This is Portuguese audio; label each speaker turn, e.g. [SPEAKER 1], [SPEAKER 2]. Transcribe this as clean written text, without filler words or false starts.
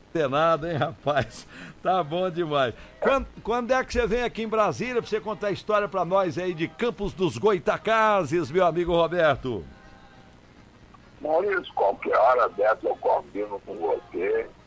[SPEAKER 1] Tem nada, hein, rapaz? Tá bom demais. Quando é que você vem aqui em Brasília pra você contar a história pra nós aí de Campos dos Goitacazes, meu amigo Roberto?
[SPEAKER 2] Maurício, qualquer hora dessa eu combino com você